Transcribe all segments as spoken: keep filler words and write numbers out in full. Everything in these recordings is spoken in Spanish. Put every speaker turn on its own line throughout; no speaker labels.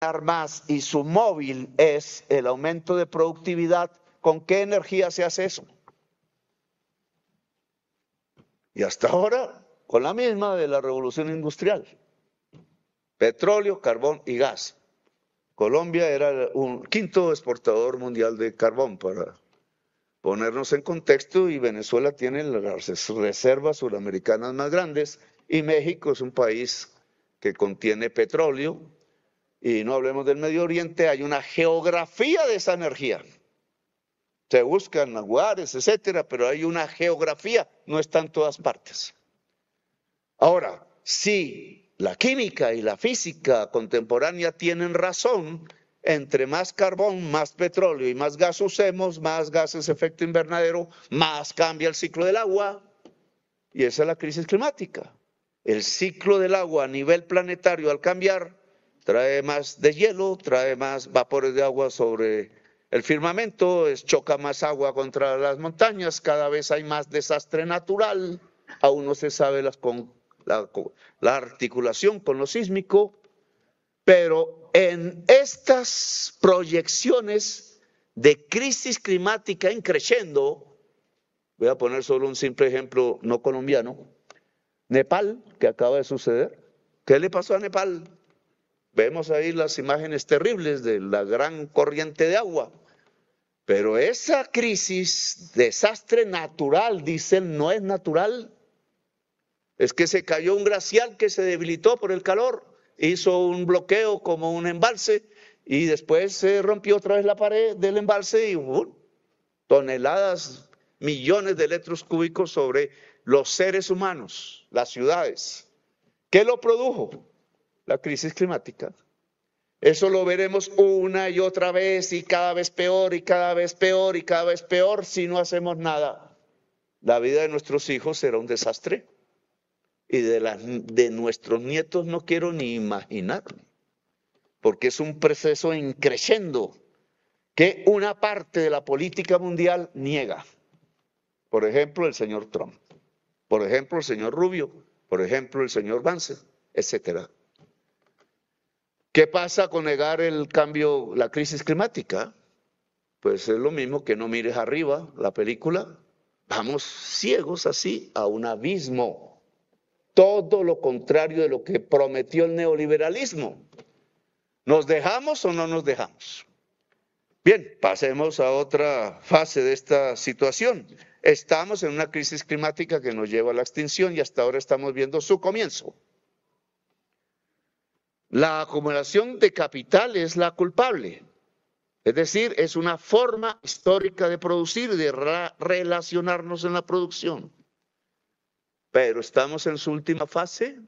trabajar más y su móvil es el aumento de productividad, ¿con qué energía se hace eso? Y hasta ahora, con la misma de la revolución industrial. Petróleo, carbón y gas. Colombia era un quinto exportador mundial de carbón, para ponernos en contexto, y Venezuela tiene las reservas suramericanas más grandes, y México es un país que contiene petróleo, y no hablemos del Medio Oriente, hay una geografía de esa energía. Se buscan lugares, etcétera, pero hay una geografía, no está en todas partes. Ahora, si la química y la física contemporánea tienen razón, entre más carbón, más petróleo y más gas usemos, más gases de efecto invernadero, más cambia el ciclo del agua. Y esa es la crisis climática. El ciclo del agua a nivel planetario, al cambiar, trae más deshielo, trae más vapores de agua sobre el firmamento, es, choca más agua contra las montañas, cada vez hay más desastre natural, aún no se sabe las, con, la, la articulación con lo sísmico, pero en estas proyecciones de crisis climática increciendo, voy a poner solo un simple ejemplo no colombiano, Nepal, que acaba de suceder. ¿Qué le pasó a Nepal? Vemos ahí las imágenes terribles de la gran corriente de agua. Pero esa crisis, desastre natural, dicen, no es natural. Es que se cayó un glacial que se debilitó por el calor, hizo un bloqueo como un embalse, y después se rompió otra vez la pared del embalse y uh, toneladas, millones de metros cúbicos sobre los seres humanos, las ciudades. ¿Qué lo produjo? La crisis climática. Eso lo veremos una y otra vez, y cada vez peor, y cada vez peor, y cada vez peor si no hacemos nada. La vida de nuestros hijos será un desastre, y de, las, de nuestros nietos no quiero ni imaginarme, porque es un proceso increciendo que una parte de la política mundial niega. Por ejemplo, el señor Trump, por ejemplo, el señor Rubio, por ejemplo, el señor Vance, etcétera. ¿Qué pasa con negar el cambio, la crisis climática? Pues es lo mismo que no mires arriba la película. Vamos ciegos así a un abismo. Todo lo contrario de lo que prometió el neoliberalismo. ¿Nos dejamos o no nos dejamos? Bien, pasemos a otra fase de esta situación. Estamos en una crisis climática que nos lleva a la extinción, y hasta ahora estamos viendo su comienzo. La acumulación de capital es la culpable, es decir, es una forma histórica de producir y de relacionarnos en la producción. Pero estamos en su última fase.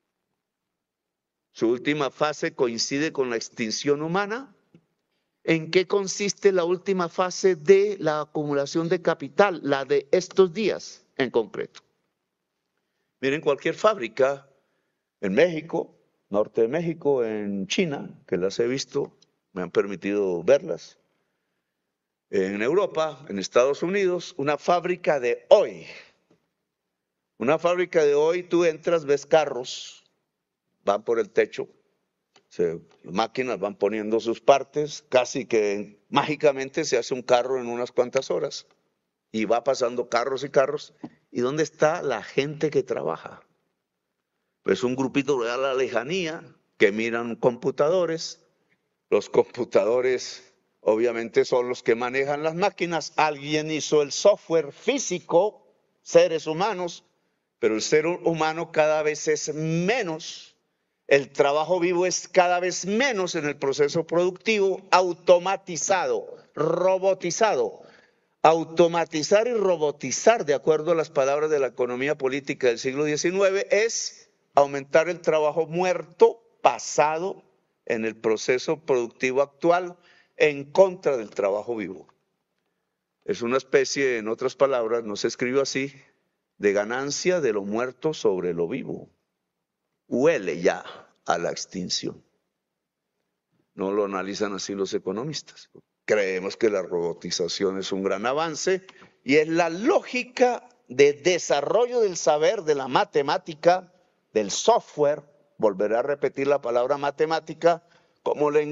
Su última fase coincide con la extinción humana. ¿En qué consiste la última fase de la acumulación de capital, la de estos días en concreto? Miren, cualquier fábrica en México, norte de México, en China, que las he visto, me han permitido verlas, en Europa, en Estados Unidos, una fábrica de hoy, una fábrica de hoy, tú entras, ves carros, van por el techo, se, las máquinas van poniendo sus partes, casi que mágicamente se hace un carro en unas cuantas horas, y va pasando carros y carros. ¿Y dónde está la gente que trabaja? Pues un grupito de a la lejanía que miran computadores. Los computadores obviamente son los que manejan las máquinas. Alguien hizo el software físico, seres humanos, pero el ser humano cada vez es menos. El trabajo vivo es cada vez menos en el proceso productivo, automatizado, robotizado. Automatizar y robotizar, de acuerdo a las palabras de la economía política del siglo diecinueve, es aumentar el trabajo muerto pasado en el proceso productivo actual en contra del trabajo vivo. Es una especie, en otras palabras, no se escribió así, de ganancia de lo muerto sobre lo vivo. Huele ya a la extinción. No lo analizan así los economistas. Creemos que la robotización es un gran avance y es la lógica de desarrollo del saber, de la matemática, del software. Volveré a repetir la palabra matemática como lenguaje